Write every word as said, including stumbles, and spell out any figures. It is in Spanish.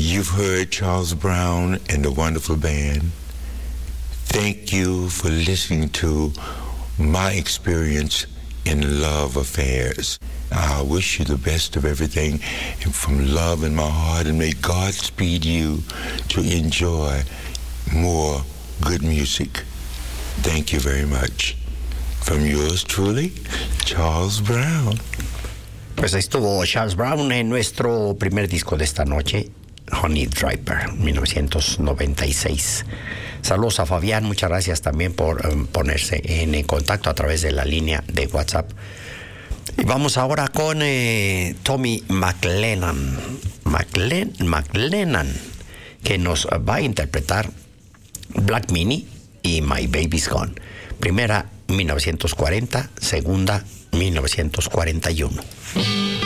You've heard Charles Brown and the wonderful band. Thank you for listening to my experience in love affairs. I wish you the best of everything, and from love in my heart, and may God speed you to enjoy more good music. Thank you very much. From yours truly, Charles Brown. Pues ahí estuvo Charles Brown en nuestro primer disco de esta noche, Honey Driver, mil novecientos noventa y seis. Saludos a Fabián, muchas gracias también por um, ponerse en, en contacto a través de la línea de WhatsApp. Y vamos ahora con eh, Tommy McLennan, McLen, McLennan, que nos va a interpretar Black Mini y My Baby's Gone. Primera, mil novecientos cuarenta, segunda, mil novecientos cuarenta y uno.